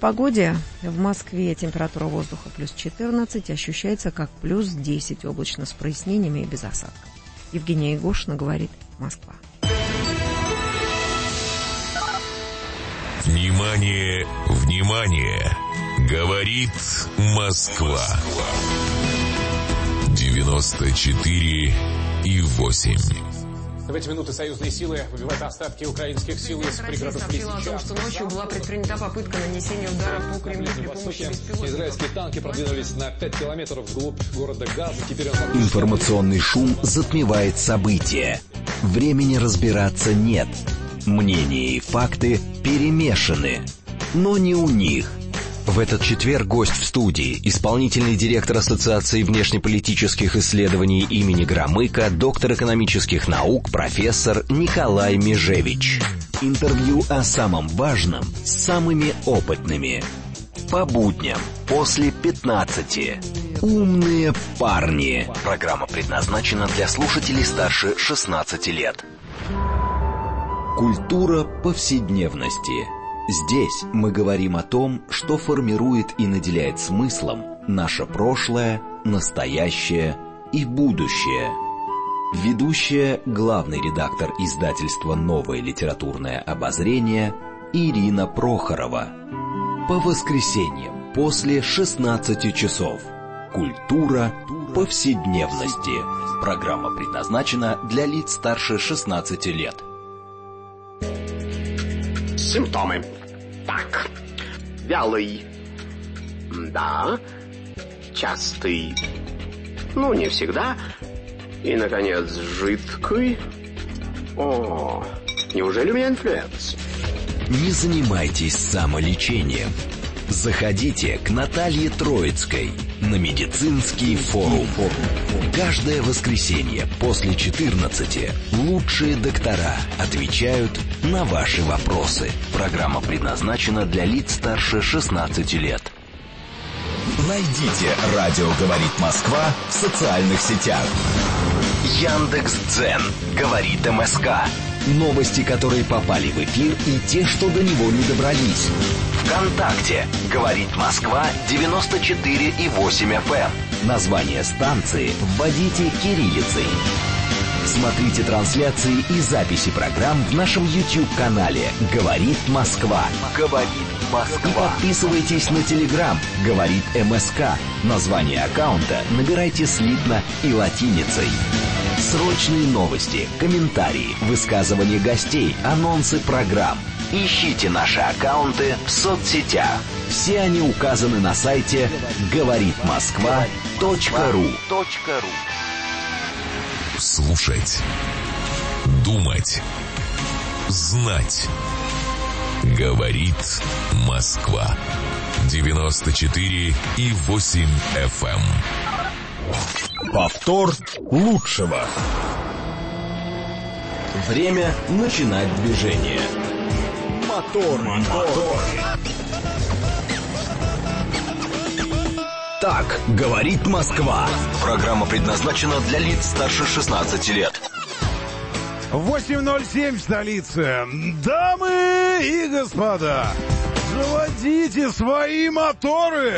погоде. В Москве температура воздуха плюс 14, ощущается как плюс 10, облачно с прояснениями и без осадков. Евгения Егошина говорит «Москва». Внимание, внимание! Говорит Москва. 94,8. В эти минуты союзные силы выбивают остатки украинских сил из пригородов Лисичанска. сообщила о том, что ночью была предпринята попытка нанесения удара по Кремлю при помощи беспилотников. Израильские танки продвинулись на 5 километров вглубь города Газа. Теперь Информационный шум затмевает события. Времени разбираться нет. Мнения и факты перемешаны. Но не у них. В этот четверг гость в студии, исполнительный директор Ассоциации внешнеполитических исследований имени Громыка, доктор экономических наук, профессор Николай Межевич. Интервью о самом важном с самыми опытными. По будням после 15. Умные парни. Программа предназначена для слушателей старше 16 лет. Культура повседневности. Здесь мы говорим о том, что формирует и наделяет смыслом наше прошлое, настоящее и будущее. Ведущая, главный редактор издательства «Новое литературное обозрение» Ирина Прохорова. По воскресеньям после 16 часов. Культура повседневности. Программа предназначена для лиц старше 16 лет. Симптомы. Так. Вялый. Да. Частый. Ну, не всегда. И, наконец, жидкий. О, неужели у меня инфлюенс? Не занимайтесь самолечением. Заходите к Наталье Троицкой на медицинский форум. Каждое воскресенье после 14 лучшие доктора отвечают на ваши вопросы. Программа предназначена для лиц старше 16 лет. Найдите «Радио говорит Москва» в социальных сетях. Яндекс.Дзен говорит МСК. Новости, которые попали в эфир, и те, что до него не добрались. ВКонтакте говорит Москва 94,8 FM. Название станции вводите кириллицей. Смотрите трансляции и записи программ в нашем YouTube-канале «Говорит Москва». «Говорит Москва». И подписывайтесь на Telegram «Говорит МСК». Название аккаунта набирайте слитно и латиницей. Срочные новости, комментарии, высказывания гостей, анонсы программ. Ищите наши аккаунты в соцсетях. Все они указаны на сайте говоритмосква.ру. Слушать, думать, знать. Говорит Москва. 94,8 FM. Повтор лучшего. Время начинать движение. Мотор. Так говорит Москва. Программа предназначена для лиц старше 16 лет. 8:07 в столице. Дамы и господа, заводите свои моторы.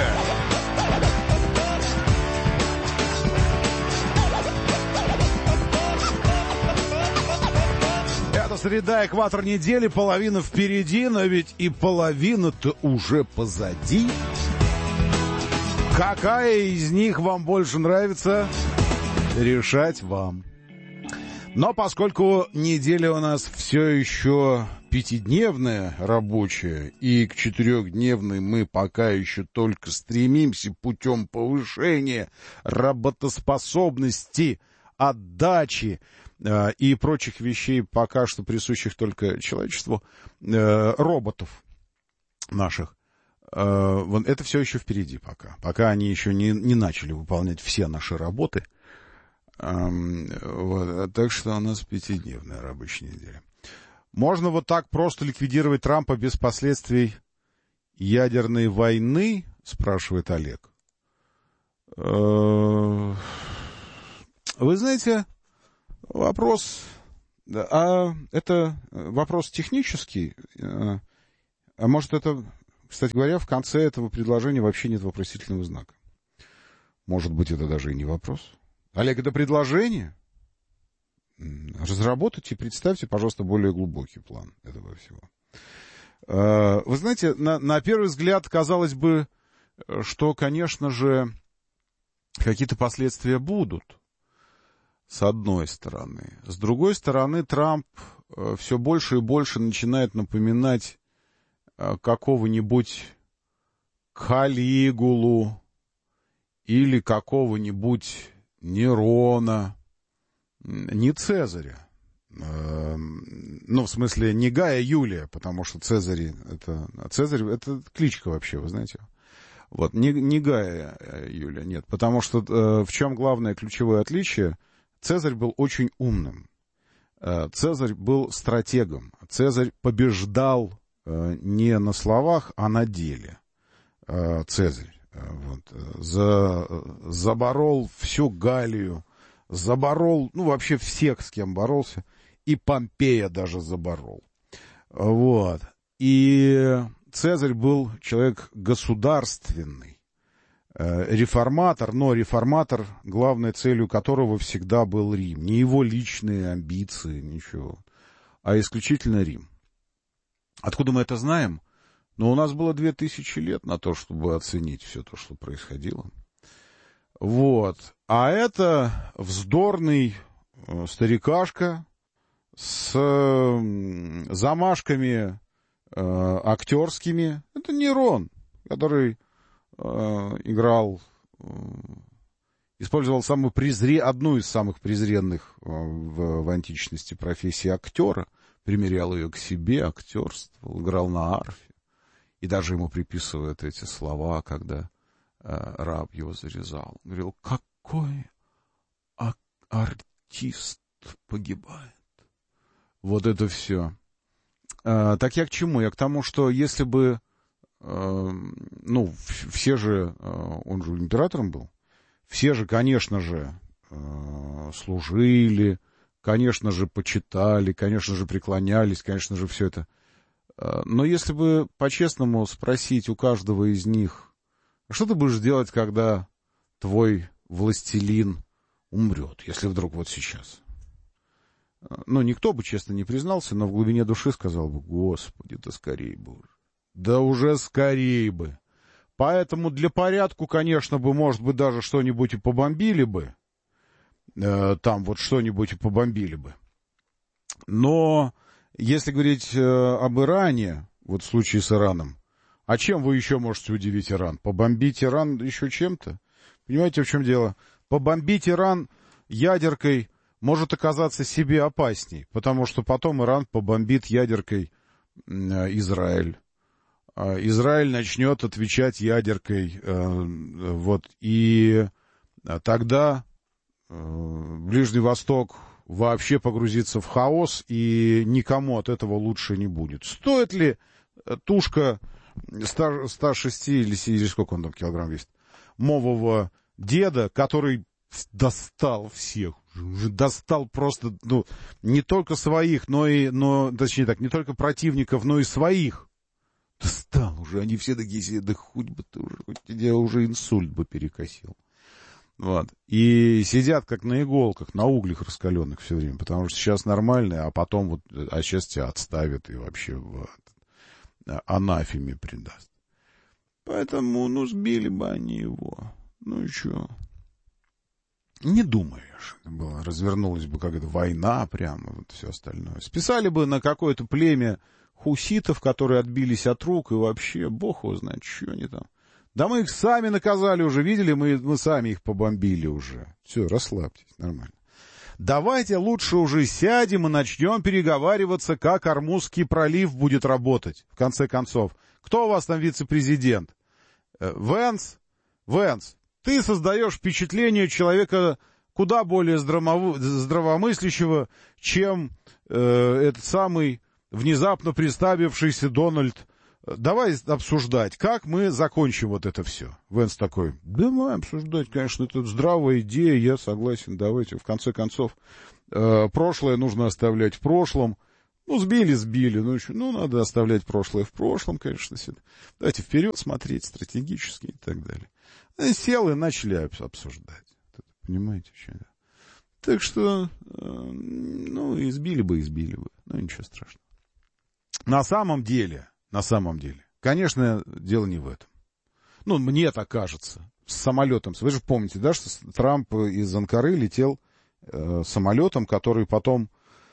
Это среда, экватор недели, половина впереди, но ведь и половина-то уже позади. Какая из них вам больше нравится, решать вам. Но поскольку неделя у нас все еще пятидневная рабочая, и к четырехдневной мы пока еще только стремимся путем повышения работоспособности, отдачи и прочих вещей, пока что присущих только человечеству, роботов наших, это все еще впереди пока они еще не начали выполнять все наши работы. Так что у нас пятидневная рабочая неделя. Можно вот так просто ликвидировать Трампа без последствий ядерной войны, спрашивает Олег. Вы знаете, вопрос, это вопрос технический, а может это Кстати говоря, в конце этого предложения вообще нет вопросительного знака. Может быть, это даже и не вопрос. Олег, это предложение? Разработайте и представьте, пожалуйста, более глубокий план этого всего. Вы знаете, на первый взгляд казалось бы, что, конечно же, какие-то последствия будут, с одной стороны. С другой стороны, Трамп все больше и больше начинает напоминать какого-нибудь Калигулу или какого-нибудь Нерона, не Цезаря. Ну, в смысле, не Гая Юлия, потому что Цезарь это кличка вообще, вы знаете. Вот, не Гая Юлия, нет. Потому что в чем главное ключевое отличие? Цезарь был очень умным. Цезарь был стратегом. Цезарь побеждал не на словах, а на деле. Цезарь заборол всю Галлию, заборол, ну, вообще всех, с кем боролся, и Помпея даже заборол. Вот. И Цезарь был человек государственный, реформатор, но реформатор, главной целью которого всегда был Рим. Не его личные амбиции, ничего, а исключительно Рим. Откуда мы это знаем? Но у нас было 2000 лет на то, чтобы оценить все то, что происходило. Вот. А это вздорный старикашка с замашками актерскими. Это Нерон, который использовал одну из самых презренных в античности профессий актера, примерял ее к себе, актерствовал, играл на арфе. И даже ему приписывают эти слова, когда раб его зарезал. Он говорил, какой артист погибает. Вот это все. Так я к чему? Я к тому, что если бы, ну, все же, он же императором был, все же, конечно же, служили, конечно же, почитали, конечно же, преклонялись, конечно же, все это. Но если бы по-честному спросить у каждого из них, что ты будешь делать, когда твой властелин умрет, если вдруг вот сейчас? Ну, никто бы честно не признался, но в глубине души сказал бы, Господи, да скорей бы уже. Да уже скорей бы. Поэтому для порядку, конечно бы, может быть, даже что-нибудь и побомбили бы. Там вот что-нибудь и побомбили бы. Но если говорить об Иране, вот в случае с Ираном, а чем вы еще можете удивить Иран? Побомбить Иран еще чем-то? Понимаете, в чем дело? Побомбить Иран ядеркой может оказаться себе опасней, потому что потом Иран побомбит ядеркой Израиль. Израиль начнет отвечать ядеркой, вот, и тогда Ближний Восток вообще погрузится в хаос, и никому от этого лучше не будет. Стоит ли тушка 106 или сколько он там килограмм весит, мового деда, который достал всех, уже достал просто, ну, не только своих, точнее так, не только противников, но и своих. Достал уже, они все такие, да хоть бы ты уже, хоть тебя уже инсульт бы перекосил. Вот. И сидят как на иголках, на углях раскаленных все время, потому что сейчас нормально, а потом вот, а сейчас тебя отставят и вообще в анафеме предаст. Поэтому, ну, сбили бы они его. Ну и что? Не думаешь, развернулась бы какая-то война прямо, вот все остальное. Списали бы на какое-то племя хуситов, которые отбились от рук, и вообще, бог его знает, что они там. Да мы их сами наказали уже, видели, мы сами их побомбили уже. Все, расслабьтесь, нормально. Давайте лучше уже сядем и начнем переговариваться, как Ормузский пролив будет работать, в конце концов. Кто у вас там вице-президент? Венс? Венс, ты создаешь впечатление человека куда более здравомыслящего, чем этот самый внезапно представившийся Дональд. Давай обсуждать, как мы закончим вот это все. Венс такой, давай обсуждать, конечно, это здравая идея, я согласен, давайте, в конце концов, прошлое нужно оставлять в прошлом, Ну, сбили. Ну, надо оставлять прошлое в прошлом, конечно. Давайте вперед смотреть стратегически и так далее. Сел и начали обсуждать. Понимаете, что? Так что, ну, избили бы. Ну, ничего страшного. На самом деле, конечно, дело не в этом. Ну, мне так кажется. С самолетом. Вы же помните, да, что Трамп из Анкары летел самолетом, который потом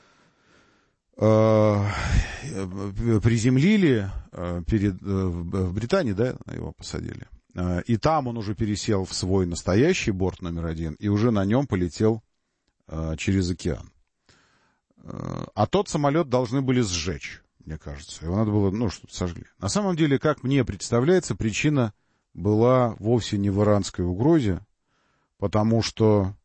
приземлили в Британии, да, его посадили. И там он уже пересел в свой настоящий борт номер 1 и уже на нем полетел через океан. А тот самолет должны были сжечь, мне кажется. Его надо было, ну, что-то сожгли. На самом деле, как мне представляется, причина была вовсе не в иранской угрозе, потому что,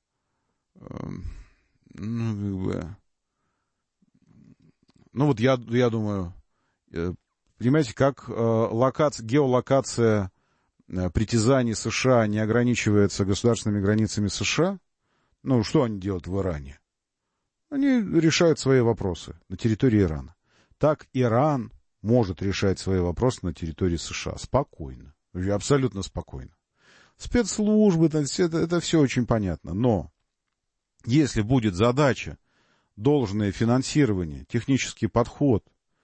вот я думаю, понимаете, как геолокация притязаний США не ограничивается государственными границами США, ну, что они делают в Иране? Они решают свои вопросы на территории Ирана. Так Иран может решать свои вопросы на территории США спокойно, абсолютно спокойно. Спецслужбы, это все очень понятно, но если будет задача, должное финансирование, технический подход,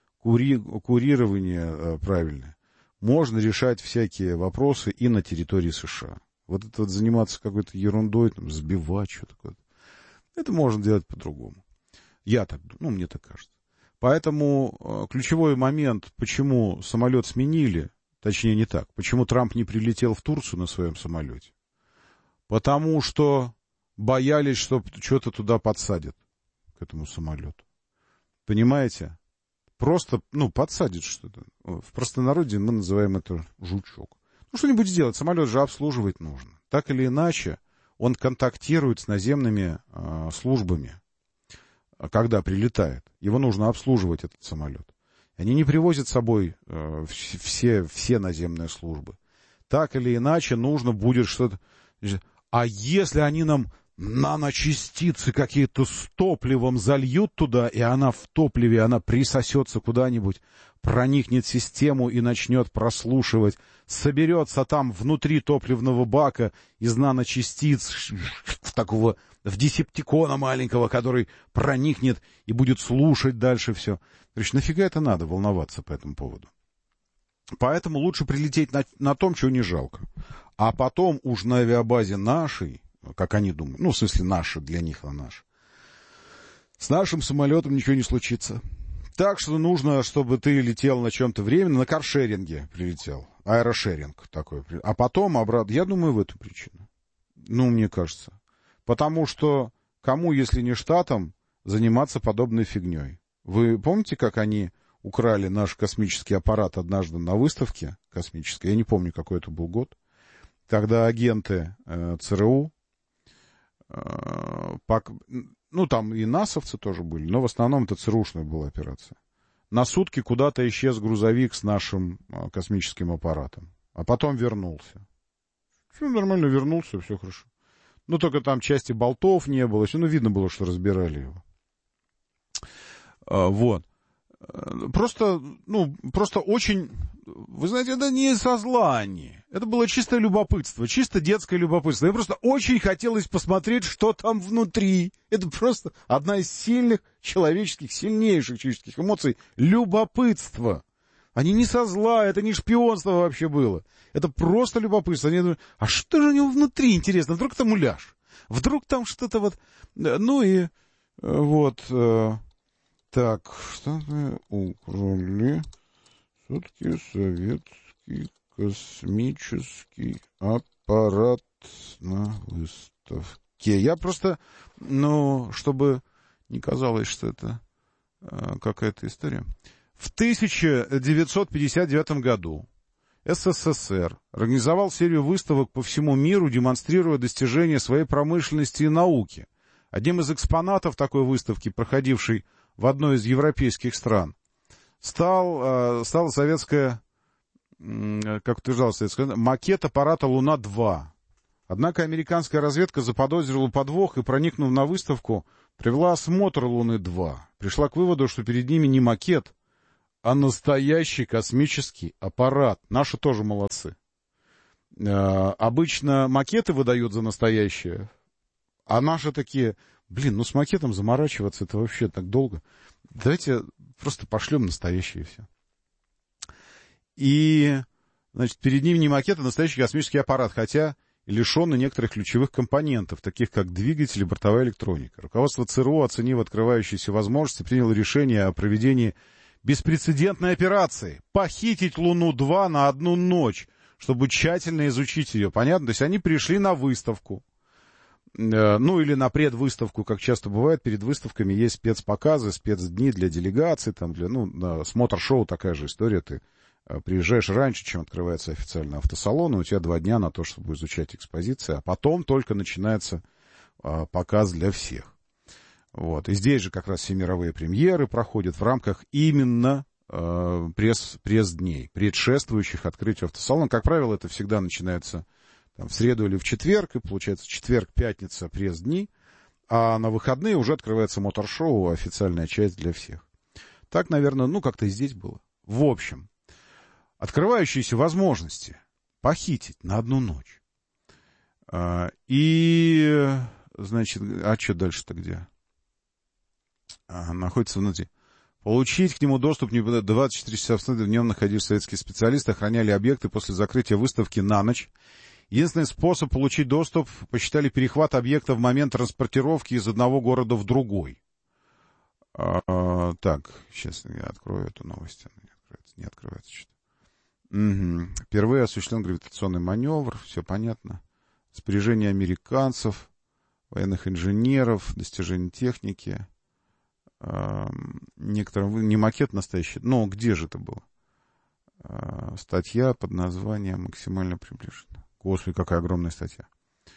курирование правильное, можно решать всякие вопросы и на территории США. Вот это вот заниматься какой-то ерундой, там, сбивать что-то такое, это можно делать по-другому. Мне так кажется. Поэтому ключевой момент, почему самолет сменили, точнее не так, почему Трамп не прилетел в Турцию на своем самолете, потому что боялись, что что-то туда подсадят, к этому самолету. Понимаете? Просто, подсадит что-то. В простонародье мы называем это жучок. Ну, что-нибудь сделать. Самолет же обслуживать нужно. Так или иначе, он контактирует с наземными службами, когда прилетает. Его нужно обслуживать, этот самолет. Они не привозят с собой все наземные службы. Так или иначе, нужно будет что-то... А если они нам наночастицы какие-то с топливом зальют туда, и она в топливе, она присосется куда-нибудь, проникнет в систему и начнет прослушивать, соберется там внутри топливного бака из наночастиц такого в десептикона маленького, который проникнет и будет слушать дальше все. Короче, нафига это надо волноваться по этому поводу? Поэтому лучше прилететь на том, чего не жалко. А потом уж на авиабазе нашей, как они думают, в смысле наши, для них а наш, с нашим самолетом ничего не случится. Так что нужно, чтобы ты летел на чем-то временно, на каршеринге прилетел, аэрошеринг такой. А потом обратно, я думаю, в эту причину. Мне кажется. Потому что кому, если не Штатам, заниматься подобной фигней? Вы помните, как они украли наш космический аппарат однажды на выставке космической? Я не помню, какой это был год. Когда агенты ЦРУ, там и насовцы тоже были, но в основном это ЦРУшная была операция. На сутки куда-то исчез грузовик с нашим космическим аппаратом, а потом вернулся. Все нормально, вернулся, все хорошо. Только там части болтов не было, видно было, что разбирали его. Вот. Просто очень... Вы знаете, это не со зла они. Это было чисто любопытство, чисто детское любопытство. Мне просто очень хотелось посмотреть, что там внутри. Это просто одна из сильнейших человеческих эмоций. Любопытство. Они не со зла, это не шпионство вообще было. Это просто любопытство. Они думают, а что же у него внутри, интересно? Вдруг там муляж? Вдруг там что-то вот... Так, что-то украли. Все-таки советский космический аппарат на выставке. Я просто, чтобы не казалось, что это какая-то история. В 1959 году СССР организовал серию выставок по всему миру, демонстрируя достижения своей промышленности и науки. Одним из экспонатов такой выставки, проходившей в одной из европейских стран, стала советская, как утверждала советская, макет аппарата «Луна-2». Однако американская разведка заподозрила подвох и, проникнув на выставку, провела осмотр Луны-2, пришла к выводу, что перед ними не макет, а настоящий космический аппарат. Наши тоже молодцы. Обычно макеты выдают за настоящие, а наши такие, блин, ну с макетом заморачиваться это вообще так долго. Давайте просто пошлем настоящие и все. И, значит, перед ним не макет, а настоящий космический аппарат, хотя лишенный некоторых ключевых компонентов, таких как двигатель и бортовая электроника. Руководство ЦРУ, оценив открывающиеся возможности, приняло решение о проведении беспрецедентной операции — похитить Луну-2 на одну ночь, чтобы тщательно изучить ее. Понятно? То есть они пришли на выставку, ну или на предвыставку, как часто бывает, перед выставками есть спецпоказы, спецдни для делегаций, там, для, ну, смотр-шоу, такая же история. Ты приезжаешь раньше, чем открывается официально автосалон, и у тебя 2 дня на то, чтобы изучать экспозиции, а потом только начинается показ для всех. Вот. И здесь же как раз все мировые премьеры проходят в рамках именно пресс-дней, предшествующих открытию автосалона. Как правило, это всегда начинается там в среду или в четверг, и получается четверг, пятница, пресс-дни, а на выходные уже открывается мотор-шоу, официальная часть для всех. Так, наверное, ну как-то и здесь было. В общем, открывающиеся возможности похитить на одну ночь. И, значит, а что дальше-то где? Находится внутри. Получить к нему доступ не 24 часа в днем находились советские специалисты, охраняли объекты после закрытия выставки на ночь. Единственный способ получить доступ посчитали перехват объекта в момент транспортировки из одного города в другой. Так, сейчас я открою эту новость. Она не открывается что-то. Угу. Впервые осуществлен гравитационный маневр, все понятно. Споряжение американцев, военных инженеров, достижение техники. Некоторым не макет настоящий, но где же это было? Статья под названием «Максимально приближенно». Господи, какая огромная статья.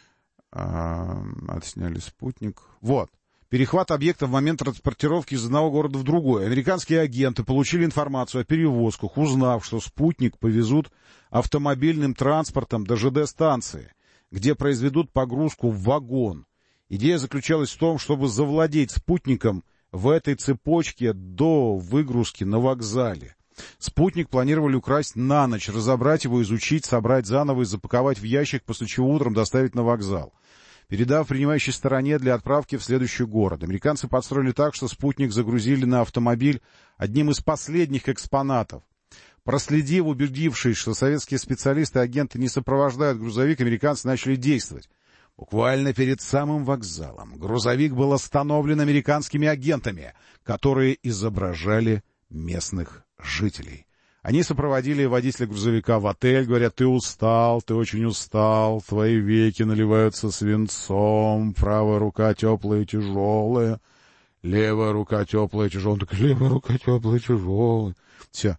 Отсняли спутник. Вот. Перехват объекта в момент транспортировки из одного города в другой. Американские агенты получили информацию о перевозках, узнав, что спутник повезут автомобильным транспортом до ЖД-станции, где произведут погрузку в вагон. Идея заключалась в том, чтобы завладеть спутником в этой цепочке до выгрузки на вокзале. Спутник планировали украсть на ночь, разобрать его, изучить, собрать заново и запаковать в ящик, после чего утром доставить на вокзал, передав принимающей стороне для отправки в следующий город. Американцы подстроили так, что спутник загрузили на автомобиль одним из последних экспонатов. Проследив, убедившись, что советские специалисты и агенты не сопровождают грузовик, американцы начали действовать. Буквально перед самым вокзалом грузовик был остановлен американскими агентами, которые изображали местных жителей. Они сопроводили водителя грузовика в отель, говорят: ты устал, ты очень устал, твои веки наливаются свинцом, правая рука теплая и тяжелая, левая рука теплая и тяжелая. Он такой: левая рука теплая и тяжелая. Все.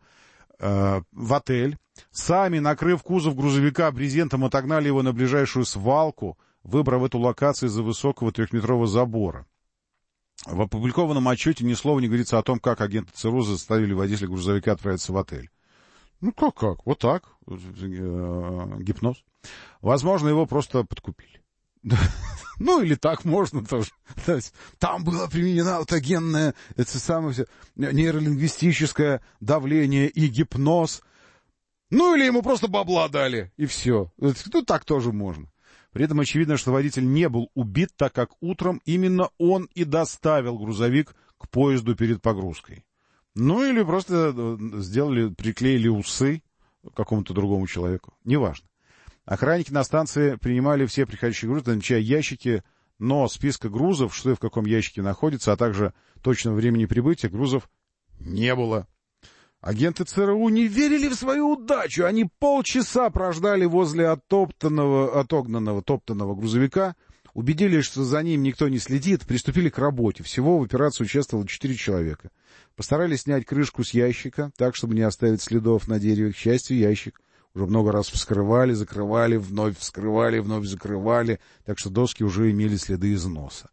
В отель. Сами, накрыв кузов грузовика брезентом, отогнали его на ближайшую свалку, выбрав эту локацию из-за высокого 3-метрового забора. В опубликованном отчете ни слова не говорится о том, как агенты ЦРУ заставили водителя грузовика отправиться в отель. Ну, как? Вот так. Гипноз. Возможно, его просто подкупили. Ну, или так можно тоже. Там было применено аутогенное, это самое нейролингвистическое давление и гипноз. Ну, или ему просто бабла дали, и все. Ну, так тоже можно. При этом очевидно, что водитель не был убит, так как утром именно он и доставил грузовик к поезду перед погрузкой. Ну, или просто приклеили усы какому-то другому человеку. Неважно. Охранники на станции принимали все приходящие грузы, отмечая ящики, но списка грузов, что и в каком ящике находится, а также точного времени прибытия грузов не было. Агенты ЦРУ не верили в свою удачу. Они полчаса прождали возле отогнанного грузовика, убедились, что за ним никто не следит, приступили к работе. Всего в операции участвовало 4 человека. Постарались снять крышку с ящика, так, чтобы не оставить следов на дереве. К счастью, ящик уже много раз вскрывали, закрывали, вновь вскрывали, вновь закрывали, так что доски уже имели следы износа.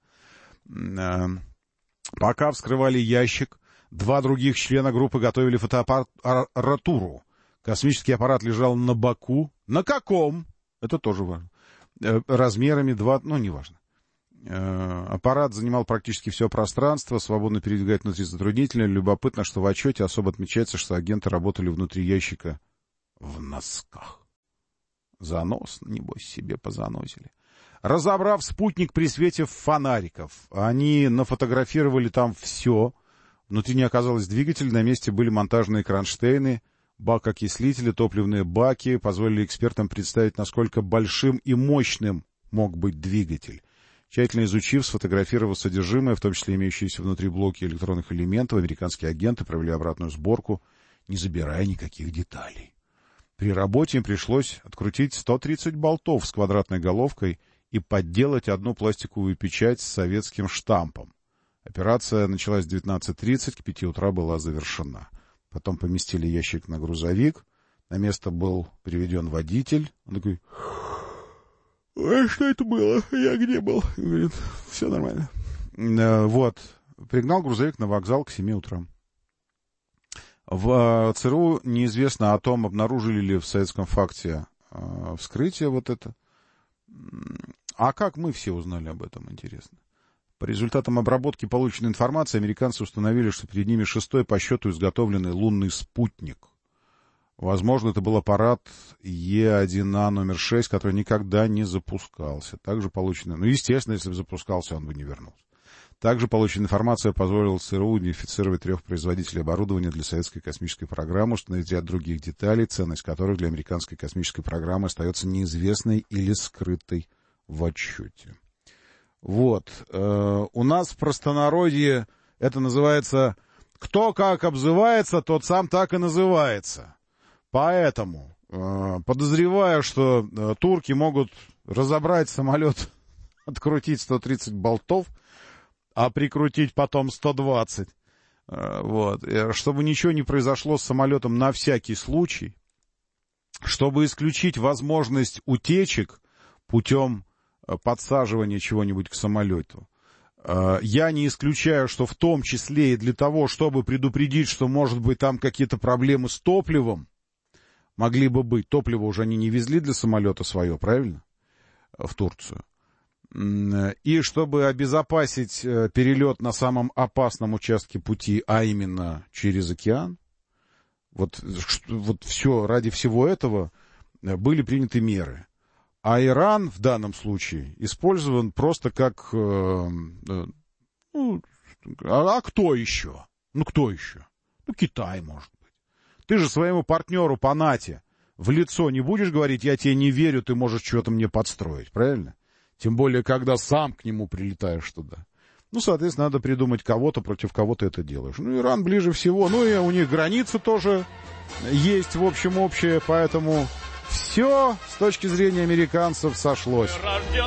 Пока вскрывали ящик, 2 других члена группы готовили фотоаппаратуру. Космический аппарат лежал на боку. На каком? Это тоже важно. Размерами 2, ну, неважно. Аппарат занимал практически все пространство, свободно передвигать внутри затруднительно. Любопытно, что в отчете особо отмечается, что агенты работали внутри ящика в носках. Занос, небось, себе позаносили. Разобрав спутник при свете фонариков, они нафотографировали там все. Внутри не оказалось двигателя, на месте были монтажные кронштейны, бак окислителя, топливные баки. Позволили экспертам представить, насколько большим и мощным мог быть двигатель. Тщательно изучив, сфотографировав содержимое, в том числе имеющиеся внутри блоки электронных элементов, американские агенты провели обратную сборку, не забирая никаких деталей. При работе им пришлось открутить 130 болтов с квадратной головкой и подделать одну пластиковую печать с советским штампом. Операция началась в 19:30, к 5 утра была завершена. Потом поместили ящик на грузовик, на место был приведен водитель. Он такой: что это было? Я где был? Говорит, все нормально. Вот. Пригнал грузовик на вокзал к 7 утра. В ЦРУ неизвестно о том, обнаружили ли в советском факте вскрытие вот это. А как мы все узнали об этом, интересно? По результатам обработки полученной информации американцы установили, что перед ними 6-й по счету изготовленный лунный спутник. Возможно, это был аппарат Е1А номер 6, который никогда не запускался. Также получено, естественно, если бы запускался, он бы не вернулся. Также полученная информация позволила ЦРУ идентифицировать 3 производителей оборудования для советской космической программы, установить ряд других деталей, ценность которых для американской космической программы остается неизвестной или скрытой в отчете. Вот. У нас в простонародье это называется «кто как обзывается, тот сам так и называется». Поэтому, подозреваю, что турки могут разобрать самолет, открутить 130 болтов, а прикрутить потом 120. Вот. Чтобы ничего не произошло с самолетом на всякий случай, чтобы исключить возможность утечек путем подсаживания чего-нибудь к самолету. Я не исключаю, что в том числе и для того, чтобы предупредить, что, может быть, там какие-то проблемы с топливом, могли бы быть. Топливо уже они не везли для самолета свое, правильно? В Турцию. И чтобы обезопасить перелет на самом опасном участке пути, а именно через океан, вот все, ради всего этого были приняты меры. А Иран в данном случае использован просто как... а кто еще? Кто еще? Китай, может быть. Ты же своему партнеру по НАТО в лицо не будешь говорить: я тебе не верю, ты можешь что-то мне подстроить, правильно? Тем более, когда сам к нему прилетаешь туда. Соответственно, надо придумать кого-то, против кого ты это делаешь. Иран ближе всего. И у них границы тоже есть, в общем, общее. Поэтому все с точки зрения американцев сошлось.